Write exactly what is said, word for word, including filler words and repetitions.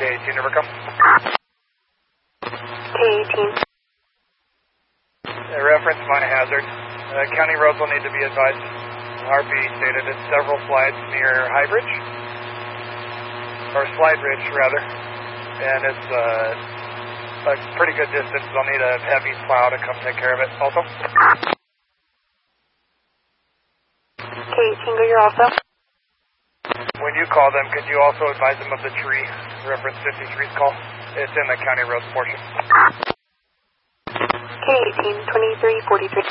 eighteen, Rivercom. K eighteen. Uh, reference minor hazard. Uh, county roads will need to be advised. R P stated it's several slides near High Bridge, or Slide Ridge rather, and it's uh, a pretty good distance. They'll need a heavy plow to come take care of it also. K eighteen, go, you're also. When you call them, could you also advise them of the tree, reference fifty-three's call? It's in the county roads portion. K eighteen, twenty-three forty-three.